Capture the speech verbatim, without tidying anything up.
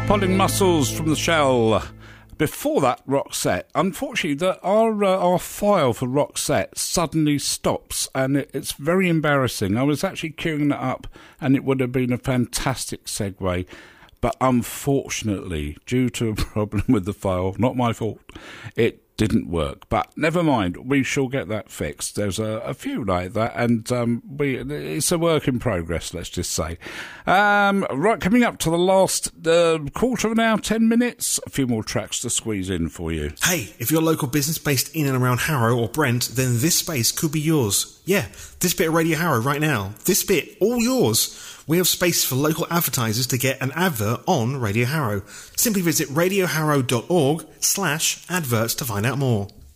Pulling Muscles from the Shell. Before that, Roxette. Unfortunately, the, our uh, our file for Roxette suddenly stops, and it, it's very embarrassing. I was actually queuing it up, and it would have been a fantastic segue. But unfortunately, due to a problem with the file, not my fault, it didn't work. But never mind, we shall get that fixed. There's a, a few like that, and um, we it's a work in progress, let's just say. Um, right, coming up to the last uh, quarter of an hour, ten minutes, a few more tracks to squeeze in for you. Hey, if you're a local business based in and around Harrow or Brent, then this space could be yours. Yeah, this bit of Radio Harrow right now. This bit, all yours. We have space for local advertisers to get an advert on Radio Harrow. Simply visit radioharrow.org slash adverts to find out more.